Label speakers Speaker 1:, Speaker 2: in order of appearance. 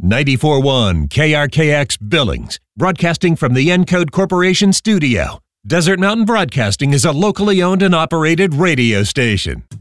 Speaker 1: 94.1 KRKX Billings, broadcasting from the Encode Corporation studio. Desert Mountain Broadcasting is a locally owned and operated radio station.